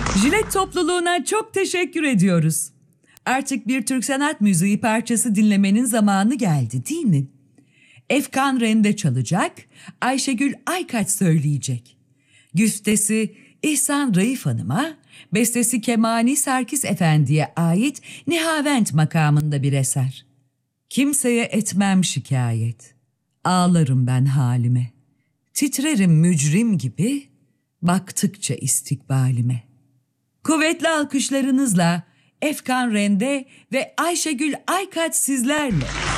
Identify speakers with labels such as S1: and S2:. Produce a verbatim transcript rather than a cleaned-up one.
S1: Jilet topluluğuna çok teşekkür ediyoruz. Artık bir Türk sanat müziği parçası dinlemenin zamanı geldi, değil mi? Efkan Rende çalacak, Ayşegül Aykaç söyleyecek. Güftesi İhsan Raif Hanım'a, bestesi Kemani Serkis Efendi'ye ait Nihavent makamında bir eser. Kimseye etmem şikayet, ağlarım ben halime. Titrerim mücrim gibi, baktıkça istikbalime. Kuvvetli alkışlarınızla Efkan Rende ve Ayşegül Aykaç sizlerle.